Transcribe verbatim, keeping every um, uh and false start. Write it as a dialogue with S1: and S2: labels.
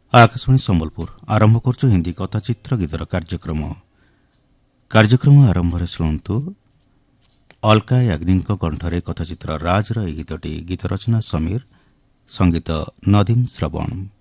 S1: आकाशवाणी संबलपुर आरंभ करछु हिंदी कथाचित्र गीतर कार्यक्रम कार्यक्रम आरंभ शुणु अलका याग्निक कंठरे कथाचित्र राजर गीतटी गीत रचना समीर संगीत नदीम श्रवण।